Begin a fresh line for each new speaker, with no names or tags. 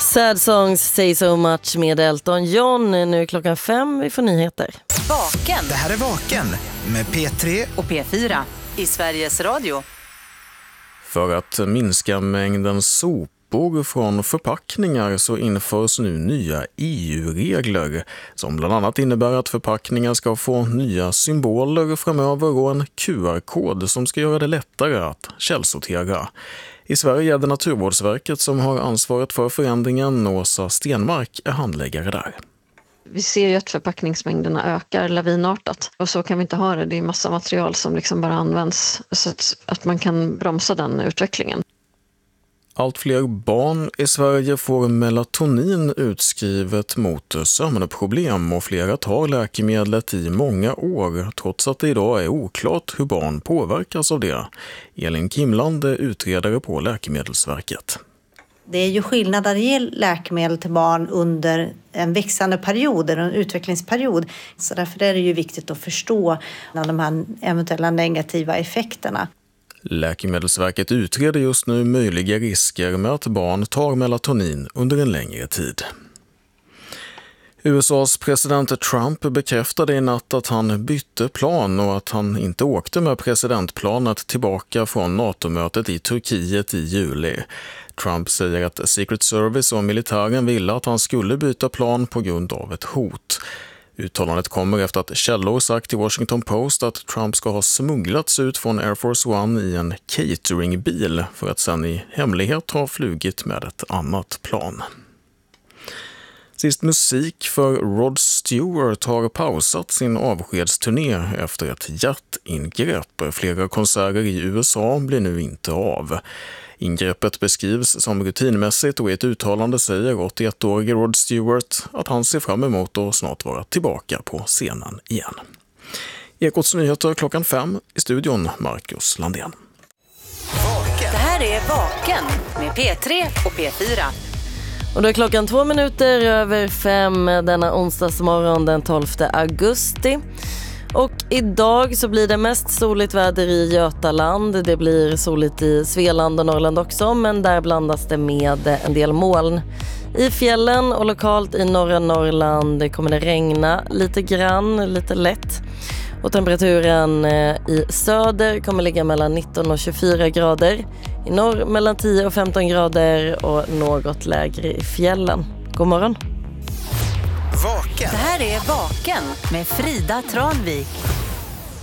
Sad Songs Say So Much med Elton John. Nu är klockan 5, vi får nyheter.
Vaken.
Det här är Vaken med P3
och P4 i Sveriges Radio.
För att minska mängden sopor från förpackningar så införs nu nya EU-regler som bland annat innebär att förpackningar ska få nya symboler framöver och en QR-kod som ska göra det lättare att källsortera. I Sverige är det Naturvårdsverket som har ansvaret för förändringen. Åsa Stenmark är handläggare där.
Vi ser ju att förpackningsmängderna ökar lavinartat och så kan vi inte ha det. Det är massa material som liksom bara används så att man kan bromsa den utvecklingen.
Allt fler barn i Sverige får melatonin utskrivet mot sömnproblem och flera tar läkemedlet i många år trots att det idag är oklart hur barn påverkas av det. Elin Kimland är utredare på Läkemedelsverket.
Det är ju skillnad att ge läkemedel till barn under en växande period, en utvecklingsperiod. Så därför är det ju viktigt att förstå de här eventuella negativa effekterna.
Läkemedelsverket utreder just nu möjliga risker med att barn tar melatonin under en längre tid. USAs president Trump bekräftade i natt att han bytte plan och att han inte åkte med presidentplanet tillbaka från NATO-mötet i Turkiet i juli. Trump säger att Secret Service och militären ville att han skulle byta plan på grund av ett hot. Uttalandet kommer efter att källor sagt till Washington Post att Trump ska ha smugglats ut från Air Force One i en cateringbil för att sen i hemlighet ha flugit med ett annat plan. Sist musik, för Rod Stewart har pausat sin avskedsturné efter ett hjärtingrepp. Flera konserter i USA blir nu inte av. Ingreppet beskrivs som rutinmässigt och i ett uttalande säger 81-årige Rod Stewart att han ser fram emot att snart vara tillbaka på scenen igen. Ekots nyheter klockan 5 i studion, Marcus Landén.
Det här är Vaken med P3 och P4.
Och då är klockan 2 minuter över 5 denna onsdagsmorgon den 12 augusti. Och idag så blir det mest soligt väder i Götaland. Det blir soligt i Svealand och Norrland också, men där blandas det med en del moln. I fjällen och lokalt i norra Norrland kommer det regna lite grann, lite lätt. Och temperaturen i söder kommer ligga mellan 19 och 24 grader. I norr mellan 10 och 15 grader och något lägre i fjällen. God morgon!
Vaken.
Det här är Vaken med Frida Tranvik.